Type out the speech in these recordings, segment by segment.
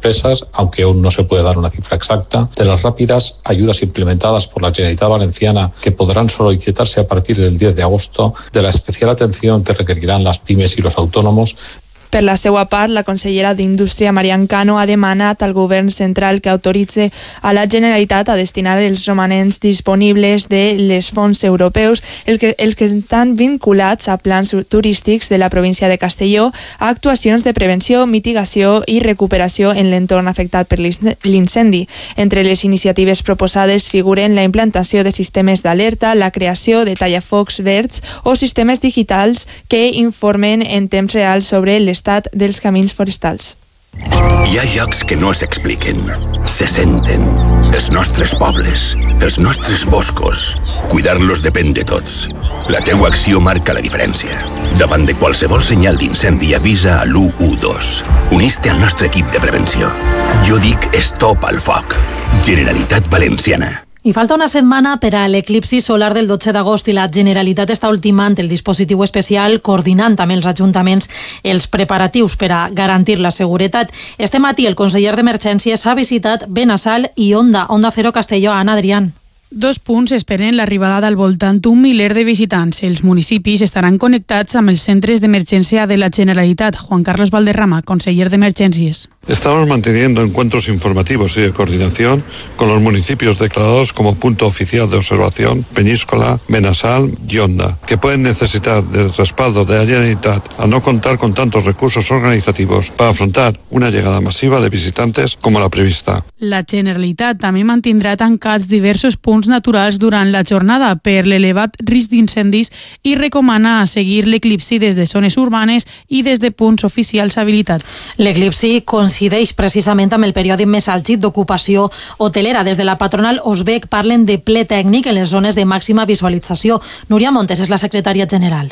expresas, aunque aún no se puede dar una cifra exacta, de las rápidas ayudas implementadas por la Generalitat Valenciana, que podrán solicitarse a partir del 10 de agosto, de la especial atención que requerirán las pymes y los autónomos. Per la seva part, la consellera d'Indústria, Marian Cano, ha demanat al govern central que autoritzi a la Generalitat a destinar els romanents disponibles de les fons europeus, els que estan vinculats a plans turístics de la província de Castelló, a actuacions de prevenció, mitigació i recuperació en l'entorn afectat per l'incendi. Entre les iniciatives proposades figuren la implantació de sistemes d'alerta, la creació de tallafocs verds o sistemes digitals que informen en temps real sobre l'estat dels camins forestals. Hi ha llocs que no s'expliquen, se senten. Els nostres pobles, els nostres boscos. Cuidar-los depèn de tots. La teua acció marca la diferència. Davant de qualsevol senyal d'incendi, avisa a l'112. Unís-te al nostre equip de prevenció. Jo dic stop al foc. Generalitat Valenciana. I falta una setmana per a l'eclipsi solar del 12 d'agost i la Generalitat està ultimant el dispositiu especial, coordinant amb els ajuntaments els preparatius per a garantir la seguretat. Este matí el conseller d'Emergències ha visitat Benassal i Onda Cero Castelló. Ana Adrián. 2 punts esperen l'arribada del voltant d'un miler de visitants. Els municipis estaran connectats amb els centres d'emergència de la Generalitat. Juan Carlos Valderrama, conseller d'Emergències. Estamos manteniendo encuentros informativos y de coordinación con los municipios declarados como punto oficial de observación, Peñíscola, Benassal y Onda, que pueden necesitar del respaldo de la Generalitat al no contar con tantos recursos organizativos para afrontar una llegada masiva de visitantes como la prevista. La Generalitat també mantindrà tancats diversos punts naturals durant la jornada per l'elevat risc d'incendis i recomana seguir l'eclipsi des de zones urbanes i des de punts oficials habilitats. L'eclipsi coincideix precisament amb el període més àlgid d'ocupació hotelera. Des de la patronal Osbec parlen de ple tècnic en les zones de màxima visualització. Núria Montes és la secretària general.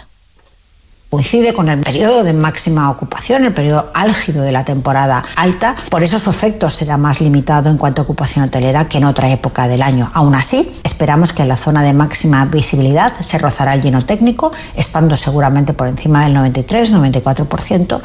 Coincide con el periodo de máxima ocupación, el periodo álgido de la temporada alta. Por eso su efecto será más limitado en cuanto a ocupación hotelera que en otra época del año. Aún así, esperamos que en la zona de máxima visibilidad se rozará el lleno técnico, estando seguramente por encima del 93-94%.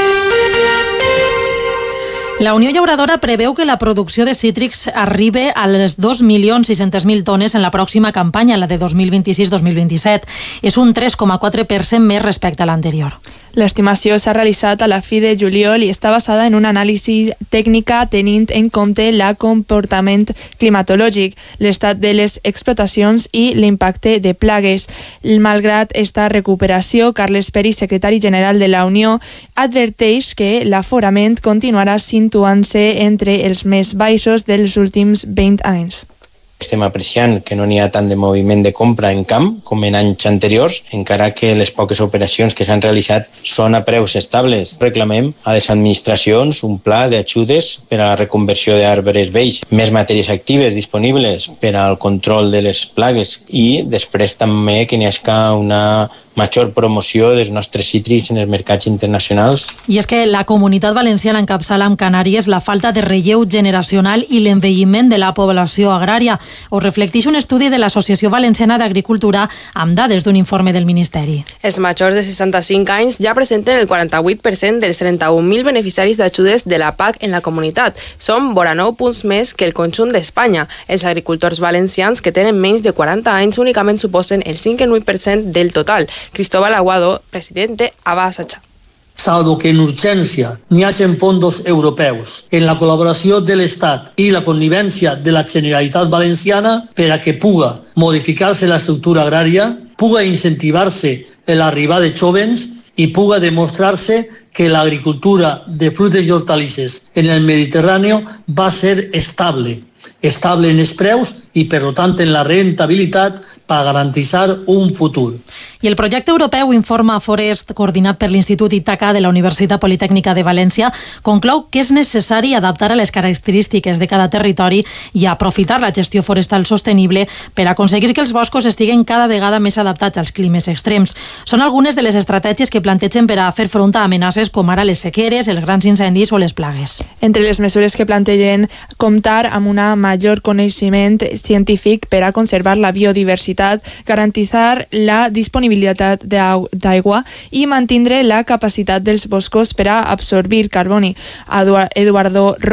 La Unió Llauradora preveu que la producció de cítrics arribi a les 2.600.000 tones en la pròxima campanya, la de 2026-2027. És un 3,4% més respecte a l'anterior. L'estimació s'ha realitzat a la fi de juliol i està basada en una anàlisi tècnica tenint en compte el comportament climatològic, l'estat de les explotacions i l'impacte de plagues. Malgrat esta recuperació, Carles Peris, secretari general de la Unió, adverteix que l'aforament continuarà situant-se entre els més baixos dels últims 20 anys. Estem apreciant que no n'hi ha tant de moviment de compra en camp com en anys anteriors, encara que les poques operacions que s'han realitzat són a preus estables. Reclamem a les administracions un pla d'ajudes per a la reconversió d'arbres vells, més matèries actives disponibles per al control de les plagues i després també que n'hi hagi una major promoció dels nostres cítrics en els mercats internacionals. I és que la Comunitat Valenciana encapçala amb Canàries la falta de relleu generacional i l'envelliment de la població agrària. Ho reflecteix un estudi de l'Associació Valenciana d'Agricultura amb dades d'un informe del Ministeri. Els majors de 65 anys ja presenten el 48% dels 31.000 beneficiaris d'ajudes de la PAC en la comunitat. Són vora 9 punts més que el conjunt d'Espanya. Els agricultors valencians que tenen menys de 40 anys únicament suposen el 5,8% del total. Cristóbal Aguado, presidente Abasacha. Salvo que en urgència n'hi hagin fondos europeus en la col·laboració de l'Estat i la connivència de la Generalitat Valenciana per a que puga modificar-se l'estructura agrària, puga incentivar-se l'arribada de jóvens i puga demostrar-se que l'agricultura de fruites i hortalisses en el Mediterrani va ser estable en els preus i, per tant, en la rentabilitat per garantir un futur. I el projecte europeu Informa Forest, coordinat per l'Institut Ítaca de la Universitat Politècnica de València, conclou que és necessari adaptar a les característiques de cada territori i aprofitar la gestió forestal sostenible per aconseguir que els boscos estiguen cada vegada més adaptats als climes extrems. Són algunes de les estratègies que plantegen per a fer front a amenaces com ara les sequeres, els grans incendis o les plagues. Entre les mesures que plantegen comptar amb una major coneixement científic per a conservar la biodiversitat, garantir la disponibilitat d'aigua i mantindre la capacitat dels boscos per a absorbir carboni. Eduardo